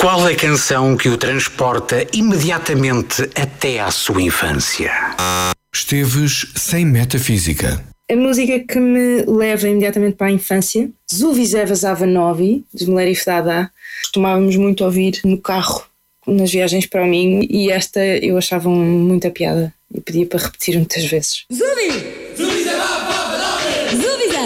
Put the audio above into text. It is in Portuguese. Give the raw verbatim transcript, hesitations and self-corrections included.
Qual a canção que o transporta imediatamente até à sua infância? Esteves sem metafísica. A música que me leva imediatamente para a infância, Zuviseva Zavanovi, de Melerif Dada, costumávamos muito ouvir no carro, nas viagens para o Minho, e esta eu achava muita piada e pedia para repetir muitas vezes. Zuvi!